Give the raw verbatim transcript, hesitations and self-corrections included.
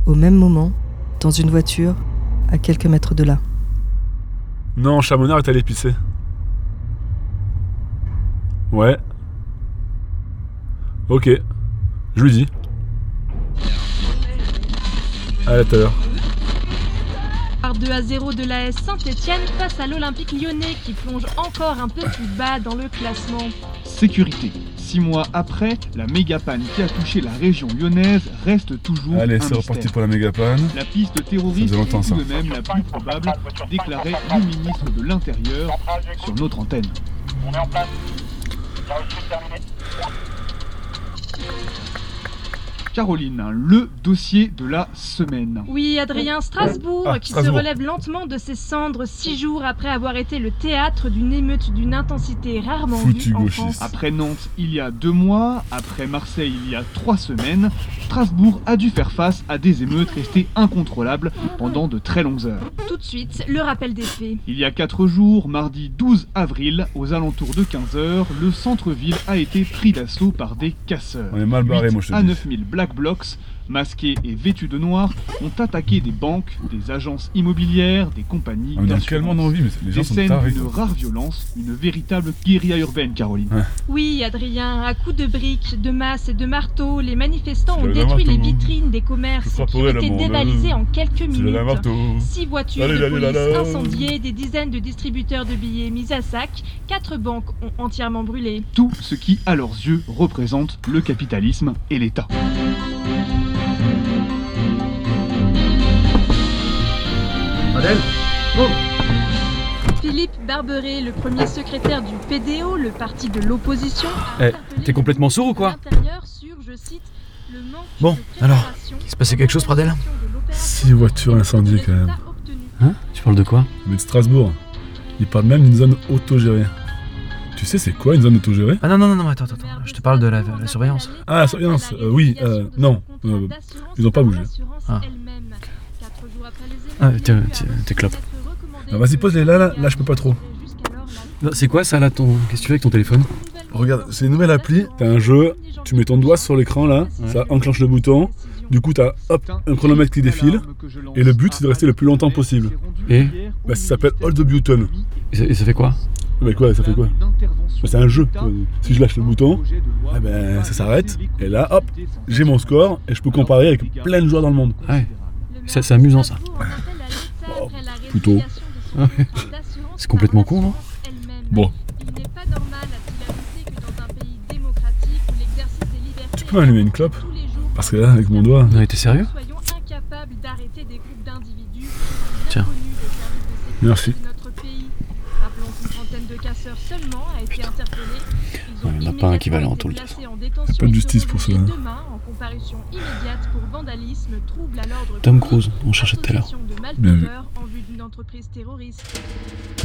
Au même moment, dans une voiture, à quelques mètres de là. Non, Chamonard est allé pisser. Ouais. Ok. Je lui dis. À tout à l'heure. Par deux à zéro de l'A S Saint-Etienne face à l'Olympique lyonnais qui plonge encore un peu plus bas dans le classement. Sécurité. Six mois après, la méga-panne qui a touché la région lyonnaise reste toujours Allez, un c'est mystère. reparti pour la méga-panne. La piste terroriste Ça faisait longtemps, est tout ça. de même la plus probable, déclarait le ministre de l'Intérieur sur notre antenne. On est en place. La reçue terminée. Caroline, le dossier de la semaine. Oui, Adrien, Strasbourg, Ah, qui Strasbourg. se relève lentement de ses cendres six jours après avoir été le théâtre d'une émeute d'une intensité rarement Foutu vue en gauchiste. France. Après Nantes, il y a deux mois, après Marseille, il y a trois semaines, Strasbourg a dû faire face à des émeutes restées incontrôlables pendant de très longues heures. Tout de suite, le rappel des faits. Il y a quatre jours, mardi douze avril, aux alentours de quinze heures, le centre-ville a été pris d'assaut par des casseurs. On est mal barré, huit moi je te à dis. neuf mille Black Blocs, masqués et vêtus de noir, ont attaqué des banques, des agences immobilières, des compagnies On est dans d'assurance. quel monde on vit, mais les gens Des sont scènes tarés. d'une rare violence, une véritable guérilla urbaine, Caroline. Ouais. Oui, Adrien, à coups de briques, de masses et de marteaux, les manifestants C'est ont le détruit les marteau. vitrines des commerces Je qui ont frapperai été la dévalisées monnaie. en quelques C'est minutes. le marteau. Six voitures Allez, de allez, là, police là. incendiées, des dizaines de distributeurs de billets mis à sac, quatre banques ont entièrement brûlé. Tout ce qui, à leurs yeux, représente le capitalisme et l'État. Adèle, oh, Philippe Barberet, le premier secrétaire du P D O, le parti de l'opposition, a Eh, interpellé t'es complètement sourd ou quoi? l'intérieur sur, je cite, le manque Bon, de alors, préparation il se passait quelque chose, Pradel? de l'opération Six voitures incendiées quand même. résultat obtenu. Hein? Tu parles de quoi? Mais de Strasbourg, il parle même d'une zone autogérée. Tu sais c'est quoi une zone autogérée? Ah non, non, non, non, attends, attends, attends, je te parle de la, la surveillance. Ah, la surveillance, euh, oui, euh, non, euh, ils ont pas bougé. Ah. Ah, t'es- t'es- t'es clope. Ah, vas-y, pose-les là, là, là, je peux pas trop. Non, c'est quoi ça là, ton... qu'est-ce que tu fais avec ton téléphone? Regarde, c'est une nouvelle appli, t'as un jeu, tu mets ton doigt sur l'écran là, ça enclenche le bouton, du coup t'as hop, un chronomètre qui défile, et le but c'est de rester le plus longtemps possible. Et Bah ça s'appelle Hold the Button. Et ça, et ça fait quoi? Mais quoi, ça fait quoi? Bah, c'est un jeu. Si je lâche le bouton, eh ben, ça s'arrête, et là hop, j'ai mon score, et je peux comparer avec plein de joueurs dans le monde. Ah ouais, Ça, c'est amusant, ça. Oh, plutôt. Ah ouais. C'est complètement con, non? Bon. Il n'est pas normal, a-t-il ajouté, que dans un pays démocratique où l'exercice des libertés Tu peux m'allumer une clope? tous les jours Parce que là, avec mon doigt... Non, t'es sérieux? soyons incapables d'arrêter des groupes d'individus Tiens. inconnus des services de sécurité Merci. de notre pays. Rappelons qu'une trentaine de casseurs seulement a été interpellée. Ils ont Ouais, il y en a pas un qui va aller en immédiatement taule, été de toute placés en détention Pas de et justice seront pour jugés cela. demain en comparution immédiate pour vandalisme, trouble à l'ordre Tom public, Cruise, on cherchait tout à l'heure. association de Bien vu. malfaiteurs en vue d'une entreprise terroriste.